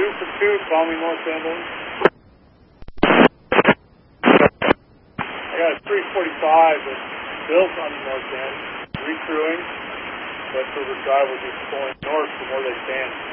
for 2, call me North Endland. I got a 345 that's built on the north end, recrewing, but the guy was just pulling north from where they stand.